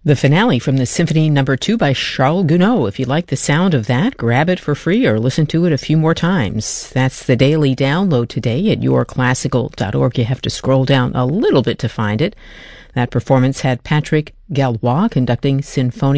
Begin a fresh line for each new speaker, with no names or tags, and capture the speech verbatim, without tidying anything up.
The finale from the Symphony Number Two by Charles Gounod. If you like the sound of that, grab it for free or listen to it a few more times. That's the daily download today at your classical dot org. You have to scroll down a little bit to find it. That performance had Patrick Gallois conducting Sinfonia